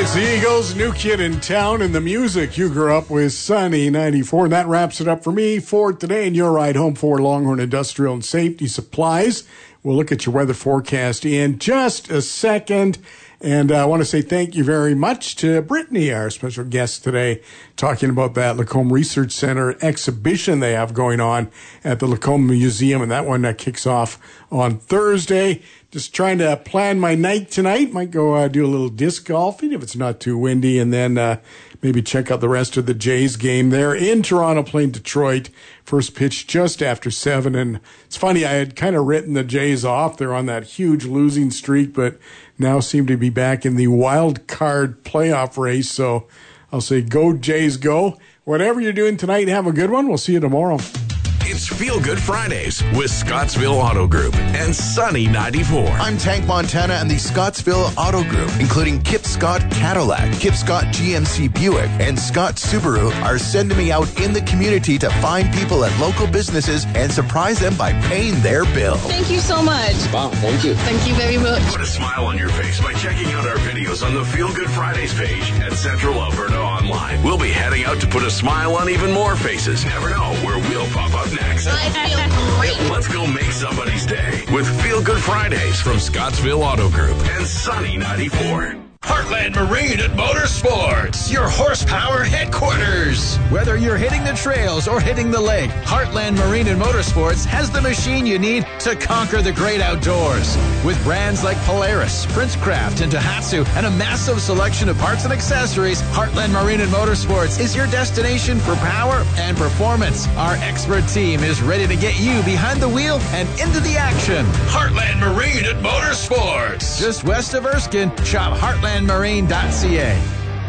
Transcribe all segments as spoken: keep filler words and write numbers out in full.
It's the Eagles, new kid in town, and the music you grew up with, Sunny ninety-four. And that wraps it up for me for today and your ride home for Longhorn Industrial and Safety Supplies. We'll look at your weather forecast in just a second. And uh, I want to say thank you very much to Brittany, our special guest today, talking about that Lacombe Research Center exhibition they have going on at the Lacombe Museum. And that one that kicks off on Thursday. Just trying to plan my night tonight. Might go uh, do a little disc golfing if it's not too windy. And then uh, maybe check out the rest of the Jays game there in Toronto playing Detroit. First pitch just after seven. And it's funny, I had kind of written the Jays off. They're on that huge losing streak, but now seem to be back in the wild card playoff race. So I'll say go Jays go. Whatever you're doing tonight, have a good one. We'll see you tomorrow. It's Feel Good Fridays with Scottsville Auto Group and Sunny ninety-four. I'm Tank Montana and the Scottsville Auto Group, including Kip Scott Cadillac, Kip Scott G M C Buick, and Scott Subaru, are sending me out in the community to find people at local businesses and surprise them by paying their bill. Thank you so much. Wow, thank you. Thank you very much. Put a smile on your face by checking out our videos on the Feel Good Fridays page at Central Alberta Online. We'll be heading out to put a smile on even more faces. Never know where we'll pop up next. I feel great. Let's go make somebody's day with Feel Good Fridays from Scottsville Auto Group and Sunny ninety-four. Heartland Marine and Motorsports, your horsepower headquarters. Whether you're hitting the trails or hitting the lake, Heartland Marine and Motorsports has the machine you need to conquer the great outdoors. With brands like Polaris, Princecraft, and Tohatsu, and a massive selection of parts and accessories, Heartland Marine and Motorsports is your destination for power and performance. Our expert team is ready to get you behind the wheel and into the action. Heartland Marine and Motorsports. Just west of Erskine, shop heartland marine dot c a.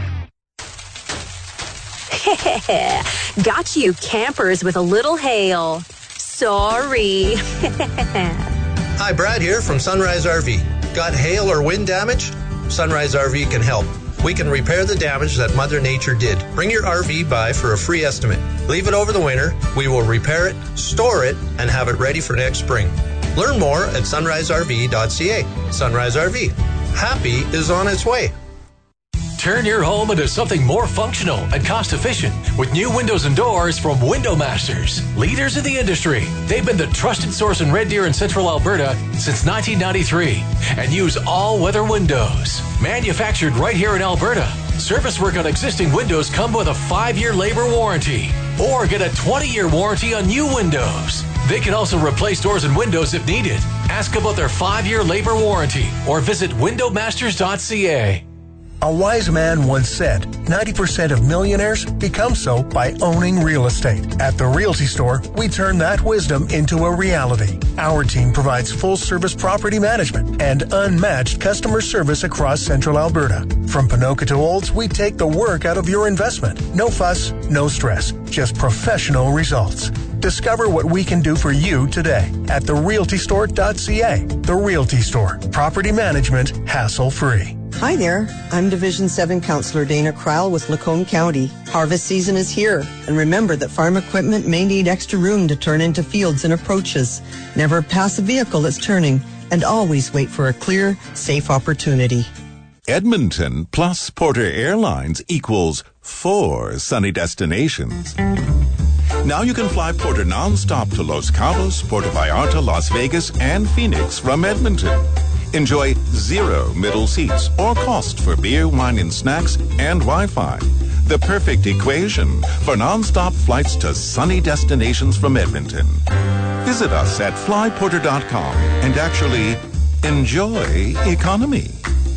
Got you campers with a little hail. Sorry. Hi, Brad here from Sunrise R V. Got hail or wind damage? Sunrise R V can help. We can repair the damage that Mother Nature did. Bring your R V by for a free estimate. Leave it over the winter. We will repair it, store it, and have it ready for next spring. Learn more at sunrise r v dot c a. Sunrise R V. Happy is on its way. Turn your home into something more functional and cost-efficient with new windows and doors from Window Masters. Leaders in the industry, they've been the trusted source in Red Deer and Central Alberta since nineteen ninety-three and use all-weather windows. Manufactured right here in Alberta. Service work on existing windows come with a five-year labor warranty or get a twenty-year warranty on new windows. They can also replace doors and windows if needed. Ask about their five-year labor warranty or visit window masters dot c a. A wise man once said, ninety percent of millionaires become so by owning real estate. At the Realty Store, we turn that wisdom into a reality. Our team provides full-service property management and unmatched customer service across Central Alberta. From Ponoka to Olds, we take the work out of your investment. No fuss, no stress, just professional results. Discover what we can do for you today at the realty store dot c a. The Realty Store. Property management, hassle-free. Hi there. I'm Division seven Councillor Dana Crowell with Lacombe County. Harvest season is here, and remember that farm equipment may need extra room to turn into fields and approaches. Never pass a vehicle that's turning, and always wait for a clear, safe opportunity. Edmonton plus Porter Airlines equals four sunny destinations. Now you can fly Porter non-stop to Los Cabos, Puerto Vallarta, Las Vegas, and Phoenix from Edmonton. Enjoy zero middle seats or cost for beer, wine, and snacks and Wi-Fi. The perfect equation for non-stop flights to sunny destinations from Edmonton. Visit us at fly porter dot com and actually enjoy economy.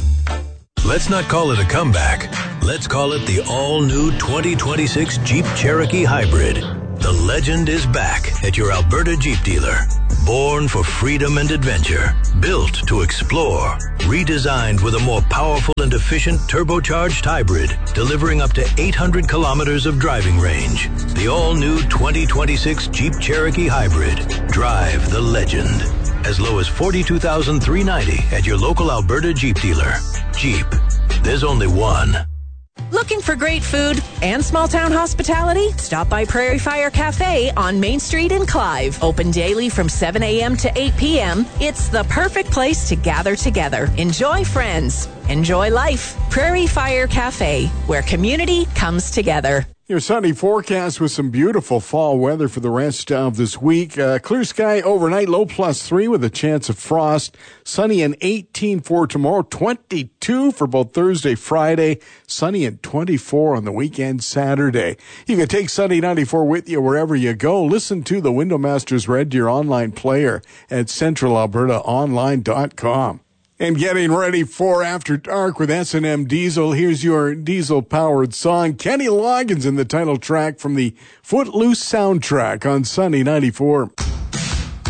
Let's not call it a comeback. Let's call it the all-new twenty twenty-six Jeep Cherokee Hybrid. The legend is back at your Alberta Jeep dealer. Born for freedom and adventure, built to explore, redesigned with a more powerful and efficient turbocharged hybrid, delivering up to eight hundred kilometers of driving range. The all-new twenty twenty-six Jeep Cherokee Hybrid. Drive the legend. As low as forty-two thousand three hundred ninety dollars at your local Alberta Jeep dealer. Jeep. There's only one. Looking for great food and small town hospitality? Stop by Prairie Fire Cafe on Main Street in Clive. Open daily from seven a.m. to eight p.m. It's the perfect place to gather together. Enjoy friends. Enjoy life. Prairie Fire Cafe, where community comes together. Your sunny forecast with some beautiful fall weather for the rest of this week. Uh, clear sky overnight, low plus three with a chance of frost. Sunny and eighteen for tomorrow, twenty-two for both Thursday, Friday. Sunny and twenty-four on the weekend, Saturday. You can take Sunny ninety-four with you wherever you go. Listen to the Window Masters Red Deer online player at central alberta online dot com. And getting ready for After Dark with S and M Diesel. Here's your diesel-powered song. Kenny Loggins in the title track from the Footloose soundtrack on Sunny ninety-four.